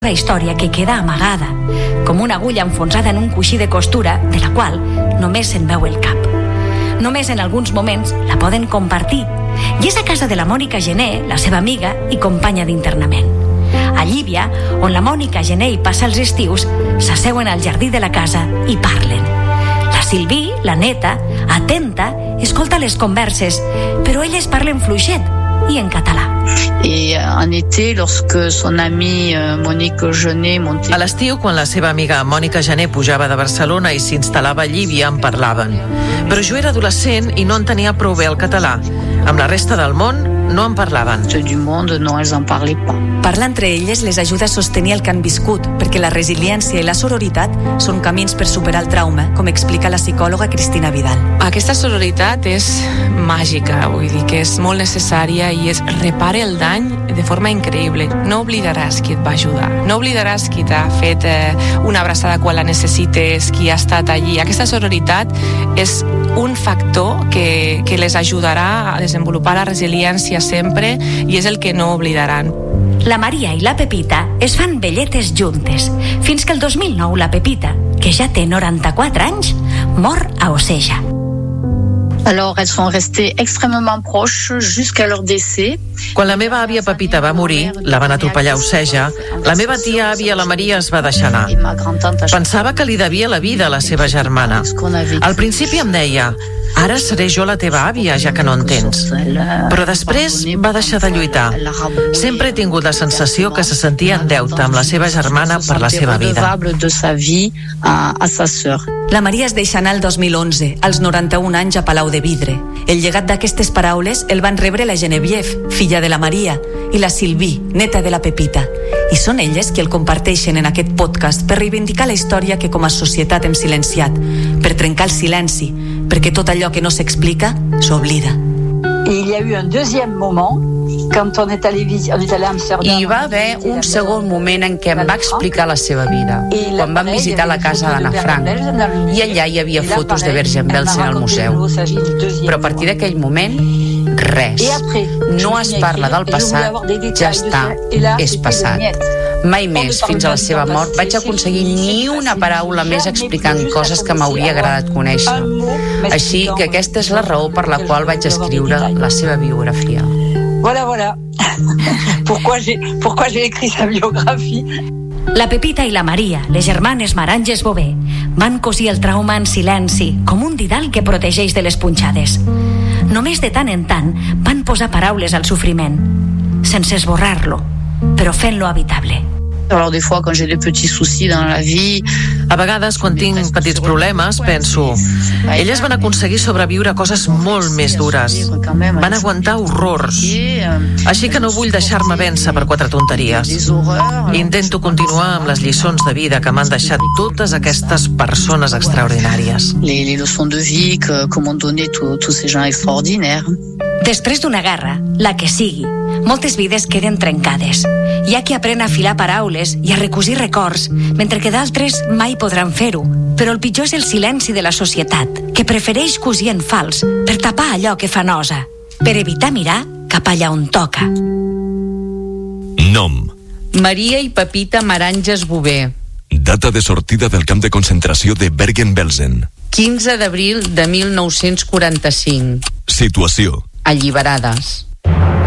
La història que queda amagada, com una agulla enfonsada en un coixí de costura de la qual només se'n veu el cap. Només en alguns moments la poden compartir, i és a casa de la Mònica Gené, la seva amiga i companya d'internament. A Llívia, on la Mònica Gené hi passa els estius, s'asseuen al jardí de la casa i parlen. La Sylvie, la neta, atenta, escolta les converses, però elles parlen fluixet i en català. Et en été, lorsque son amie Monique Gené montait... A l'estiu, quan la seva amiga Mònica Gené pujava de Barcelona i s'instal·lava a Llívia, en parlaven. Però jo era adolescent i no entenia prou bé el català. Amb la resta del món no en parlaven. Du monde, no, elles en parlaient pas. Parlar entre elles les ajuda a sostenir el que han viscut, perquè la resiliència i la sororitat són camins per superar el trauma, com explica la psicòloga Cristina Vidal. Aquesta sororitat és màgica, vull dir que és molt necessària i repara el dany de forma increïble. No oblidaràs qui et va ajudar, no oblidaràs qui t'ha fet una abraçada quan la necessites, qui ha estat allí. Aquesta sororitat és un factor que les ajudarà a desenvolupar la resiliència sempre i és el que no oblidaran. La Maria i la Pepita es fan velletes juntes, fins que el 2009 la Pepita, que ja té 94 anys, mor a Oceja. Alors, elles sont restées extrêmement proches jusqu'à leur décès. Quan la meva àvia Pepita va morir, la van atropellar a Oceja, la meva tia àvia la Maria es va deixar anar. Pensava que li devia la vida a la seva germana. Al principi em deia: ara seré jo la teva àvia, ja que no en tens. Però després va deixar de lluitar. Sempre he tingut la sensació que se sentia en deute amb la seva germana per la seva vida. La Maria es deixa anar el 2011, als 91 anys a Palau de Vidre. El llegat d'aquestes paraules el van rebre la Geneviève, filla de la Maria, i la Sylvie, neta de la Pepita. I són elles qui el comparteixen en aquest podcast per reivindicar la història que com a societat hem silenciat, per trencar el silenci, perquè tot allò que no s'explica s'oblida. Il y a eu un deuxième moment quand on est allé à Amsterdam. Hi va haver un segon moment en què em va explicar la seva vida, quan vam visitar la casa d'Anna Frank, i allà hi havia fotos de Bergen-Belsen al museu. Però a partir d'aquell moment, res. No es parla del passat, ja està, és passat. Mai més, fins a la seva mort, vaig aconseguir ni una paraula més explicant coses que m'hauria agradat conèixer. Així que aquesta és la raó per la qual vaig escriure la seva biografia. Voilà. Pourquoi j'ai écrit sa biographie? La Pepita i la Maria, les germanes Maranges Bové, van cosir el trauma en silenci, com un didal que protegeix de les punxades. Només de tant en tant van posar paraules al sofriment, sense esborrar-lo, però fent-lo habitable. Alors des fois quand j'ai des petits soucis dans la vie, a vegades quan tinc petits problemes penso: elles van aconseguir sobreviure a coses molt més dures, van aguantar horrors, així que no vull deixar-me vèncer per 4 tonteries. Intento continuar amb les lliçons de vida que m'han deixat totes aquestes persones extraordinàries. Les leçons de vie que m'ont donné tous ces gens extraordinaires. Després d'una guerra, la que sigui, moltes vides queden trencades. Hi ha qui aprèn a afilar paraules i a recosir records, mentre que d'altres mai podran fer-ho. Però el pitjor és el silenci de la societat, que prefereix cosir en fals per tapar allò que fa nosa, per evitar mirar cap allà on toca. Nom: Maria i Pepita Maranges Bové. Data de sortida del camp de concentració de Bergen-Belsen: 15 d'abril de 1945. Situació: Alliberades.